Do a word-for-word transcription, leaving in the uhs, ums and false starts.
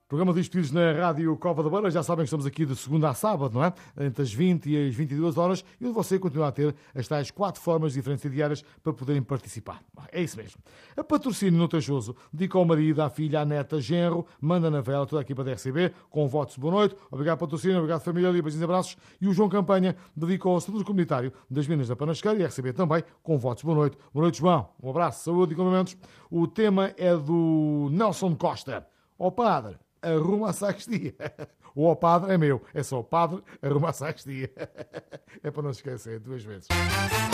Programa de Despedidos na Rádio Cova da Beira. Já sabem que estamos aqui de segunda a sábado, não é? Entre as vinte e as vinte e duas horas. E onde você continua a ter as tais quatro formas diferentes e diárias para poderem participar. É isso mesmo. A Patrocínio no Tajoso dedica ao marido, à filha, à neta, genro, manda na vela, toda a equipa da R C B, com votos de boa noite. Obrigado, Patrocínio. Obrigado, família. E beijinhos e abraços. E o João Campanha dedica ao Estatuto Comunitário das Minas da Panasqueira e R C B também, com votos de boa noite. Boa noite, João. Um abraço, saúde e cumprimentos. O tema é do Nelson Costa. Ó padre, arruma a sacristia. O ó padre é meu. É só o padre, arruma a sacristia. É para não esquecer duas vezes.